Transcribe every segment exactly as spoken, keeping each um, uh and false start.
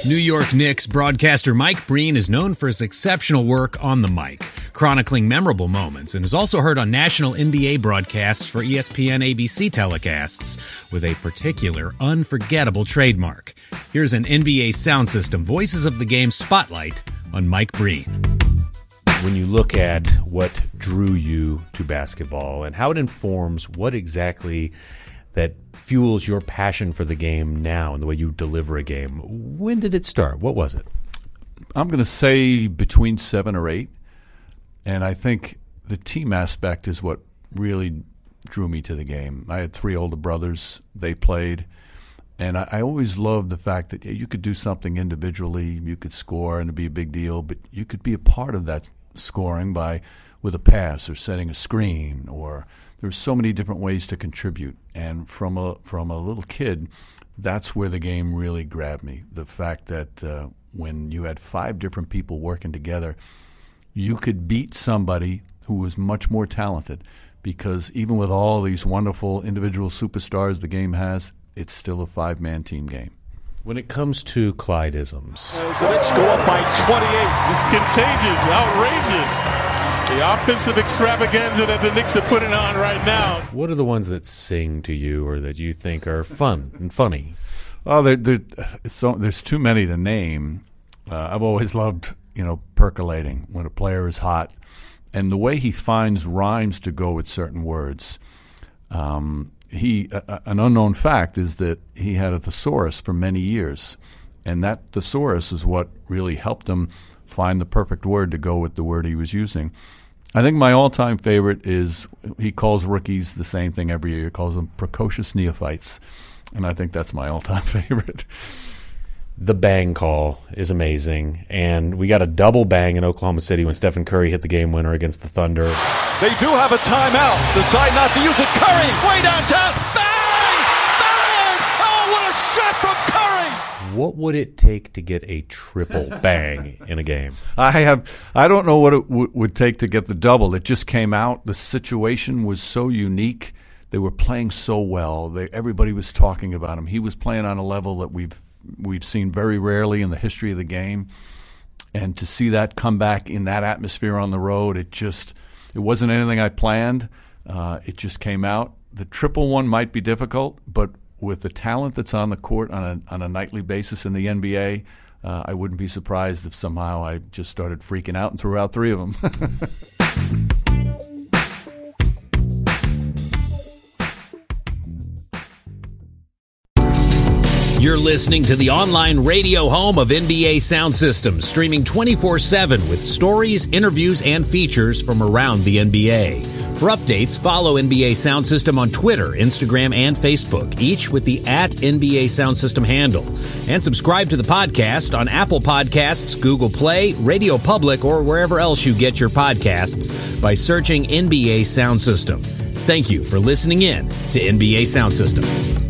New York Knicks broadcaster Mike Breen is known for his exceptional work on the mic, chronicling memorable moments, and is also heard on national N B A broadcasts for E S P N A B C telecasts with a particular unforgettable trademark. Here's an N B A Sound System Voices of the Game spotlight on Mike Breen. When you look at what drew you to basketball and how it informs what exactly that fuels your passion for the game now and the way you deliver a game, when did it start? What was it? I'm going to say between seven or eight. And I think the team aspect is what really drew me to the game. I had three older brothers. They played. And I, I always loved the fact that you could do something individually. You could score and it'd be a big deal. But you could be a part of that scoring by with a pass or setting a screen, or there's so many different ways to contribute. And from a from a little kid, that's where the game really grabbed me. The fact that uh, when you had five different people working together, you could beat somebody who was much more talented, because even with all these wonderful individual superstars the game has, it's still a five-man team game. When it comes to Clydeisms, the Knicks go up by twenty-eight. It's contagious, outrageous. The offensive extravaganza that the Knicks are putting on right now. What are the ones that sing to you or that you think are fun and funny? Oh, they're, they're, so, there's too many to name. Uh, I've always loved, you know, percolating when a player is hot, and the way he finds rhymes to go with certain words. Um, he uh, an unknown fact is that he had a thesaurus for many years, and that thesaurus is what really helped him find the perfect word to go with the word he was using. I think my all-time favorite is he calls rookies the same thing every year. He calls them precocious neophytes, and I think that's my all-time favorite. The bang call is amazing, and we got a double bang in Oklahoma City when Stephen Curry hit the game winner against the Thunder. They do have a timeout. Decide not to use it. Curry, way downtown. Bang! Bang! Oh, what a shot from Curry! What would it take to get a triple bang in a game? I have. I don't know what it w- would take to get the double. It just came out. The situation was so unique. They were playing so well. They, everybody was talking about him. He was playing on a level that we've we've seen very rarely in the history of the game. And to see that come back in that atmosphere on the road, it just it wasn't anything I planned. Uh, it just came out. The triple one might be difficult, but with the talent that's on the court on a on a nightly basis in the N B A, uh, I wouldn't be surprised if somehow I just started freaking out and threw out three of them. You're listening to the online radio home of N B A Sound Systems, streaming twenty-four seven with stories, interviews, and features from around the N B A. For updates, follow N B A Sound System on Twitter, Instagram, and Facebook, each with the at N B A Sound System handle. And subscribe to the podcast on Apple Podcasts, Google Play, Radio Public, or wherever else you get your podcasts by searching N B A Sound System. Thank you for listening in to N B A Sound System.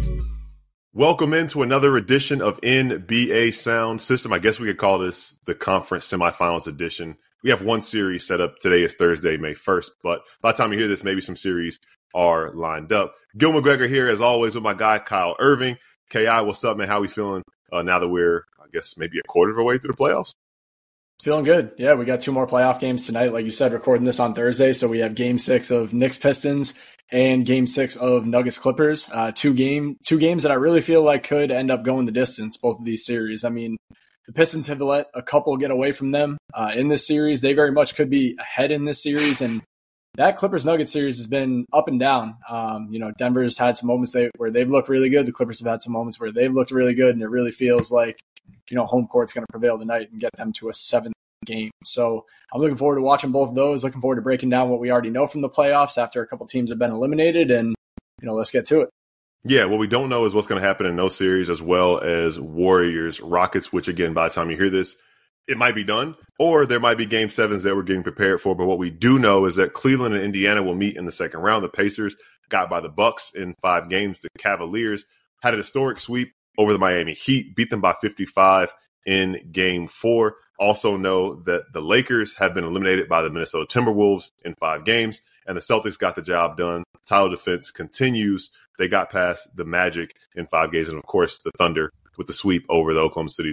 Welcome into another edition of N B A Sound System. I guess we could call this the conference semifinals edition. We have one series set up. Today is Thursday, May first, but by the time you hear this, maybe some series are lined up. Gil McGregor here, as always, with my guy, Kyle Irving. K I, what's up, man? How we feeling uh, now that we're, I guess, maybe a quarter of our way through the playoffs? Feeling good. Yeah, we got two more playoff games tonight. Like you said, recording this on Thursday. So we have game six of Knicks Pistons and game six of Nuggets Clippers. Uh, two game, two games that I really feel like could end up going the distance, both of these series. I mean, the Pistons have let a couple get away from them uh, in this series. They very much could be ahead in this series. And that Clippers-Nuggets series has been up and down. Um, you know, Denver's had some moments they, where they've looked really good. The Clippers have had some moments where they've looked really good. And it really feels like, you know, home court's going to prevail tonight and get them to a seventh game. So I'm looking forward to watching both of those, looking forward to breaking down what we already know from the playoffs after a couple teams have been eliminated. And, you know, let's get to it. Yeah, what we don't know is what's going to happen in those series, as well as Warriors, Rockets, which, again, by the time you hear this, it might be done, or there might be game sevens that we're getting prepared for. But what we do know is that Cleveland and Indiana will meet in the second round. The Pacers got by the Bucks in five games. The Cavaliers had a historic sweep over the Miami Heat, beat them by fifty-five in game four. Also know that the Lakers have been eliminated by the Minnesota Timberwolves in five games, and the Celtics got the job done. Title defense continues. They got past the Magic in five games, and, of course, the Thunder with the sweep over the Oklahoma City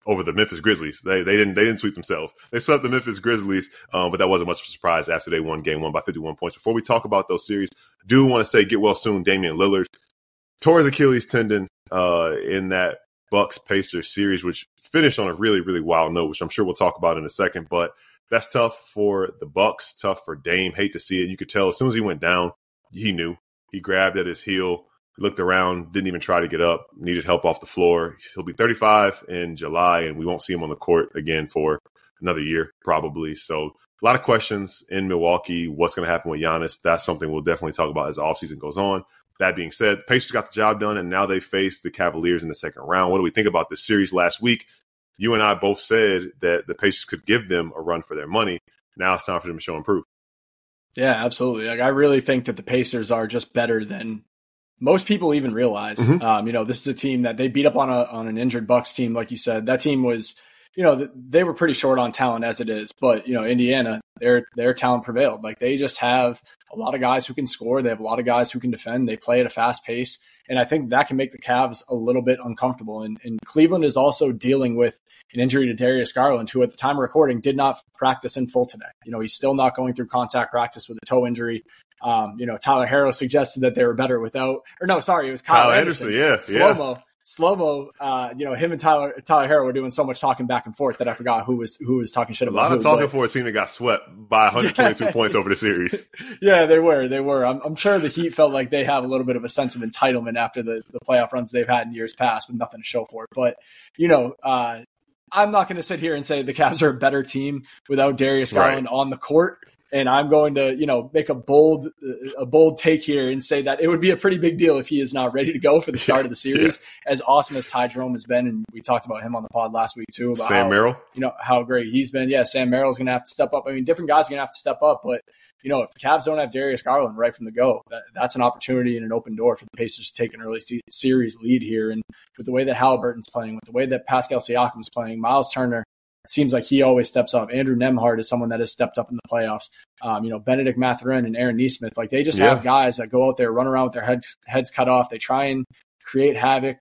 over the Memphis Grizzlies. They they didn't they didn't sweep themselves. They swept the Memphis Grizzlies, um, but that wasn't much of a surprise after they won game one by fifty-one points. Before we talk about those series, do want to say get well soon, Damian Lillard. Tore his Achilles tendon uh, in that Bucks-Pacers series, which finished on a really, really wild note, which I'm sure we'll talk about in a second. But that's tough for the Bucks, tough for Dame. Hate to see it. You could tell as soon as he went down, he knew. He grabbed at his heel, looked around, didn't even try to get up, needed help off the floor. He'll be thirty-five in July, and we won't see him on the court again for another year probably. So a lot of questions in Milwaukee. What's going to happen with Giannis? That's something we'll definitely talk about as the offseason goes on. That being said, Pacers got the job done, and now they face the Cavaliers in the second round. What do we think about this series last week? You and I both said that the Pacers could give them a run for their money. Now it's time for them to show and prove. Yeah, absolutely. Like, I really think that the Pacers are just better than most people even realize. Mm-hmm. Um, you know, this is a team that they beat up on a on an injured Bucks team, like you said. That team was, you know, they were pretty short on talent as it is. But, you know, Indiana, their their talent prevailed. Like, they just have a lot of guys who can score. They have a lot of guys who can defend. They play at a fast pace. And I think that can make the Cavs a little bit uncomfortable. And, and Cleveland is also dealing with an injury to Darius Garland, who at the time of recording did not practice in full today. You know, he's still not going through contact practice with a toe injury. Um, you know, Tyler Harrow suggested that they were better without, or no, sorry, it was Kyle, Kyle Anderson. Anderson. Yeah, Slow-mo. Yeah. Slow-mo, uh, you know, him and Tyler Tyler Harrow were doing so much talking back and forth that I forgot who was who was talking shit about. A lot who, of talking but, for a team that got swept by one hundred twenty-two points over the series. Yeah, they were. They were. I'm, I'm sure the Heat felt like they have a little bit of a sense of entitlement after the, the playoff runs they've had in years past with nothing to show for it. But, you know, uh, I'm not going to sit here and say the Cavs are a better team without Darius Garland right on the court. And I'm going to, you know, make a bold, a bold take here and say that it would be a pretty big deal if he is not ready to go for the start of the series. Yeah. As awesome as Ty Jerome has been, and we talked about him on the pod last week too. About Sam how, Merrill, you know how great he's been. Yeah, Sam Merrill's going to have to step up. I mean, different guys are going to have to step up, but you know, if the Cavs don't have Darius Garland right from the go, that, that's an opportunity and an open door for the Pacers to take an early se- series lead here. And with the way that Halliburton's playing, with the way that Pascal Siakam's playing, Miles Turner. It seems like he always steps up. Andrew Nembhard is someone that has stepped up in the playoffs. Um, you know, Benedict Mathurin and Aaron Nesmith, like they just yeah. have guys that go out there, run around with their heads heads cut off. They try and create havoc